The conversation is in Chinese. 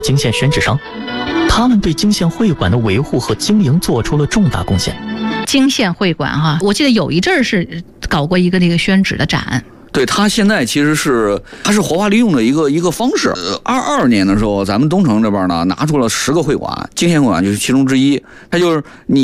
泾县选址商，他们对泾县会馆的维护和经营做出了重大贡献。 泾县会馆哈，我记得有一阵儿是搞过一个这个宣纸的展。 对，它现在其实它是活化利用的一个方式。22年的时候，咱们东城这边呢拿出了10个会馆，泾县会馆就是其中之一。它就是你